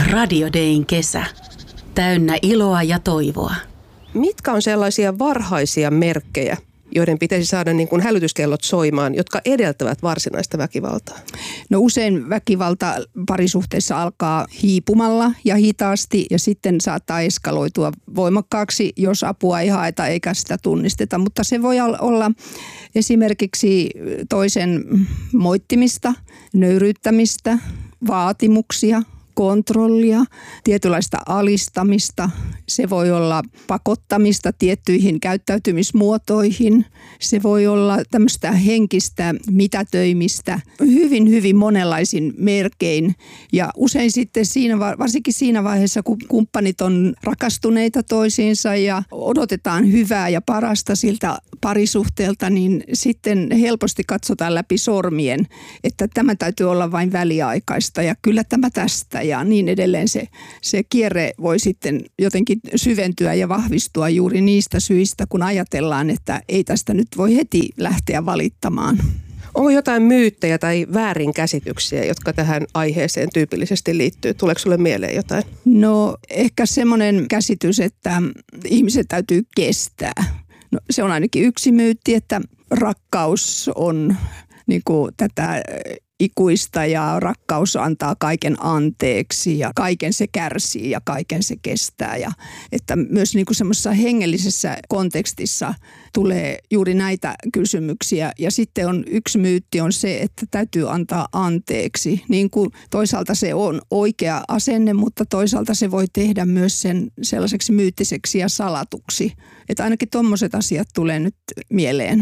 Radio Dayn kesä. Täynnä iloa ja toivoa. Mitkä on sellaisia varhaisia merkkejä, joiden pitäisi saada niin kuin hälytyskellot soimaan, jotka edeltävät varsinaista väkivaltaa? No usein väkivalta parisuhteessa alkaa hiipumalla ja hitaasti ja sitten saattaa eskaloitua voimakkaaksi, jos apua ei haeta eikä sitä tunnisteta. Mutta se voi olla esimerkiksi toisen moittimista, nöyryyttämistä, vaatimuksia, kontrollia, tietynlaista alistamista. Se voi olla pakottamista tiettyihin käyttäytymismuotoihin. Se voi olla tämmöistä henkistä mitätöimistä hyvin, hyvin monenlaisin merkein. Ja usein sitten varsinkin siinä vaiheessa, kun kumppanit on rakastuneita toisiinsa ja odotetaan hyvää ja parasta siltä parisuhteelta, niin sitten helposti katsotaan läpi sormien, että tämä täytyy olla vain väliaikaista ja kyllä tämä tästä ja niin edelleen. Se kierre voi sitten jotenkin syventyä ja vahvistua juuri niistä syistä, kun ajatellaan, että ei tästä nyt voi heti lähteä valittamaan. Onko jotain myyttejä tai väärinkäsityksiä, jotka tähän aiheeseen tyypillisesti liittyy? Tuleeko sinulle mieleen jotain? No ehkä semmoinen käsitys, että ihmiset täytyy kestää. No, se on ainakin yksi myytti, että rakkaus on niin kuin tätä ikuista ja rakkaus antaa kaiken anteeksi ja kaiken se kärsii ja kaiken se kestää. Ja että myös niin kuin semmoisessa hengellisessä kontekstissa tulee juuri näitä kysymyksiä. Ja sitten on yksi myytti on se, että täytyy antaa anteeksi. Niin kuin toisaalta se on oikea asenne, mutta toisaalta se voi tehdä myös sen sellaiseksi myyttiseksi ja salatuksi. Että ainakin tommoset asiat tulee nyt mieleen.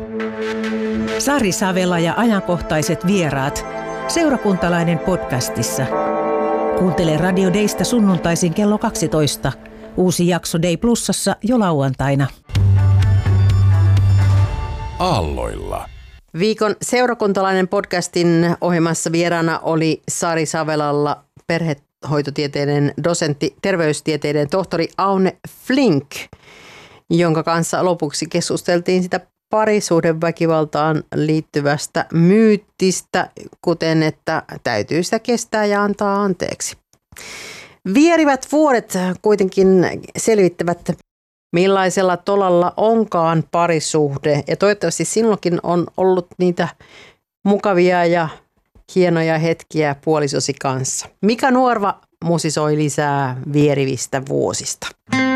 Sari Savela ja ajankohtaiset vieraat. Seurakuntalainen podcastissa. Kuuntele Radio Daysta sunnuntaisin kello 12. Uusi jakso Day Plusassa jo lauantaina. Aalloilla. Viikon seurakuntalainen podcastin ohjelmassa vieraana oli Sari Savelalla perhehoitotieteiden dosentti, terveystieteiden tohtori Aune Flink, jonka kanssa lopuksi keskusteltiin sitä parisuhdeväkivaltaan liittyvästä myyttistä, kuten että täytyy sitä kestää ja antaa anteeksi. Vierivät vuodet kuitenkin selvittävät, millaisella tolalla onkaan parisuhde. Ja toivottavasti sinullakin on ollut niitä mukavia ja hienoja hetkiä puolisosi kanssa. Mika Nuorva musisoi lisää vierivistä vuosista.